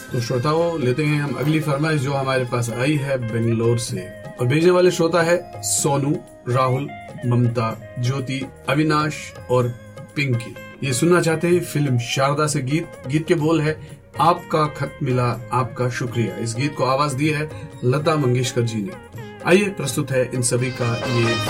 तो श्रोताओं, लेते हैं हम अगली फरमाइश जो हमारे पास आई है बेंगलोर से, और भेजने वाले श्रोता है सोनू, राहुल, ममता, ज्योति, अविनाश और पिंकी। ये सुनना चाहते हैं फिल्म शारदा से गीत के बोल है आपका खत मिला आपका शुक्रिया। इस गीत को आवाज दी है लता मंगेशकर जी ने। आइए प्रस्तुत है इन सभी का ये